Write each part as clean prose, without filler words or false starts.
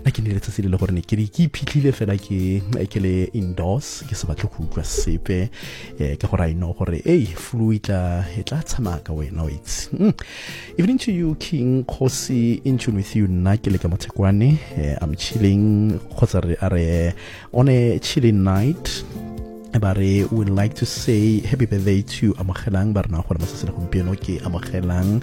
ke ne letsa le gore ne ke iphitlhile fela ke le indoors ke se batle go utlwa sepe ke gore I know gore flu itla tshama ka wena o itse. Evening to you King Khosi, in tune with you nna ke le ka Mathekwane. I'm chilling khotsa re on a chilling night. Bare would like to say happy birthday to Amogelang ba rena gore matsatsi le gompieno ke Amogelang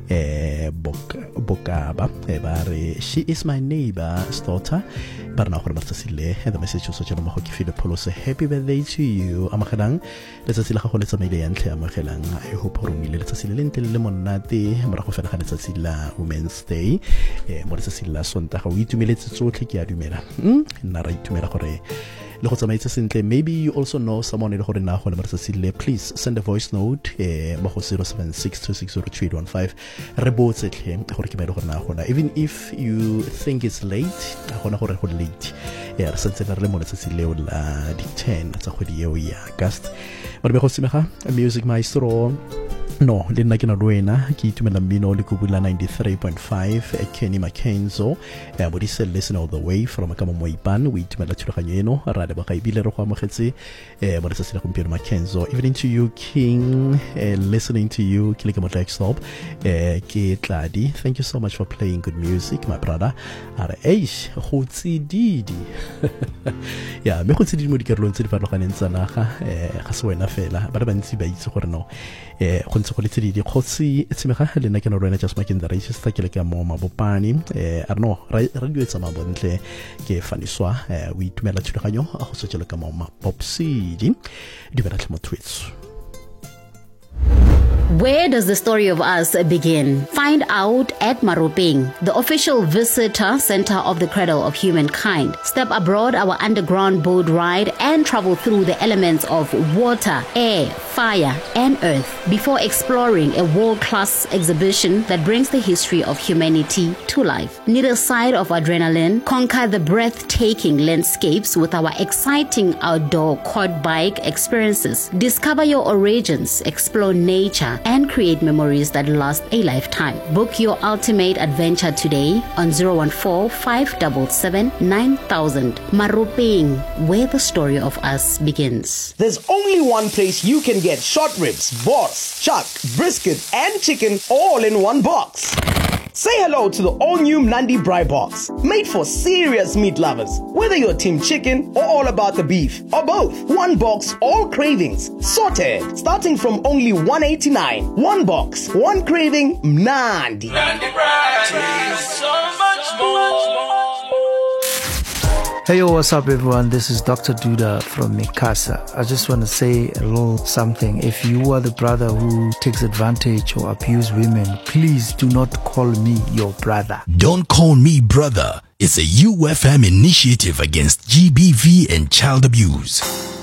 Bokaba. Bare she is my neighbor's daughter. Ba rena gore matsatsi le the message so tsena mo go ke file pholo say happy birthday to you Amogelang. Letsatsi la gago le tsamaile ya ntle Amogelang. I hope gore o ile letsatsi le ntle le monate mara go fela ga letsatsi la Women's Day mo letsatsi la Sontaga o itumeletse tsotlhe ke a dumela nna ra itumela gore le go tsamaitse sentle. Maybe you also know someone le gore na go le matsatsi le, please send a voice note mo go 0762602815 re botse tle gore ke ba ile gore na gona, even if you think it's late gona gore go late re sentse re le mo letsatsi leo la di 10 tsa kgwedi eo ya August. Ba be go simega music maestro no le nna ke na lwena ke itumela mmino le kubula 93.5 Kenny Mackenzo body cell listen all the way from Kamo Moipan. We itumela thulaganyo eno ra le ba ga ibile re go amogetse mo le tsela gompieno Mackenzo. Evening to you King, listening to you ke le ke motla stop ke Tladi. Thank you so much for playing good music my brother. Are go tsididi ya me go tsididi mo dikarolong tse di farologaneng tsa naga ga se wena fela ba le bantsi ba itse gore no go ntse go le tsididi Khosi tsimega le nna ke no rena just making the register ke le ka mo mabopani a no radio etsa mabontle ke faniswa o itumela thulaganyo a go tswela ka mo mapopsidi di bana tlhamo twetso. Where does the story of us begin? Find out at Maropeng, the official visitor center of the cradle of humankind. Step aboard our underground boat ride and travel through the elements of water, air, fire, and earth before exploring a world-class exhibition that brings the history of humanity to life. Need a side of adrenaline? Conquer the breathtaking landscapes with our exciting outdoor quad bike experiences. Discover your origins, explore nature, and create memories that last a lifetime. Book your ultimate adventure today on 014-577-9000. Maropeng, where the story of us begins. There's only one place you can get short ribs, boss, chuck, brisket, and chicken all in one box. Say hello to the all-new Nandi Braai Box, made for serious meat lovers. Whether you're team chicken or all about the beef, or both, one box, all cravings, sorted, starting from only $189. One box, one craving, Nandi. Nandi Braai, so much more. Hey, yo, what's up, everyone? This is Dr. Duda from Mikasa. I just want to say a little something. If you are the brother who takes advantage or abuse women, please do not call me your brother. Don't call me brother. It's a UFM initiative against GBV and child abuse.